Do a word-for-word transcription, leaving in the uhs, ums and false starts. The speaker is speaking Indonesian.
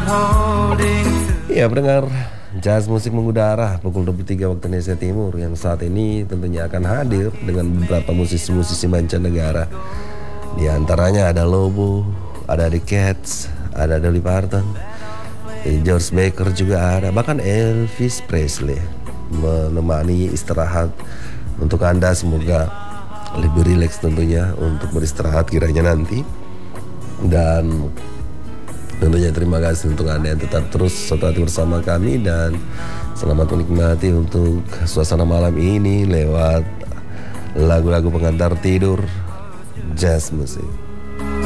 Ya, pendengar Jazz Musik Mengudara pukul dua puluh tiga waktu Indonesia Timur yang saat ini tentunya akan hadir dengan beberapa musisi-musisi mancanegara. Di antaranya ada Lobo, ada The Cats, ada Dolly Parton, George Baker juga ada, bahkan Elvis Presley menemani istirahat untuk Anda. Semoga lebih rileks tentunya untuk beristirahat kiranya nanti. Dan tentunya terima kasih untuk Anda yang tetap terus serta bersama kami, dan selamat menikmati untuk suasana malam ini lewat lagu-lagu pengantar tidur jazz musik.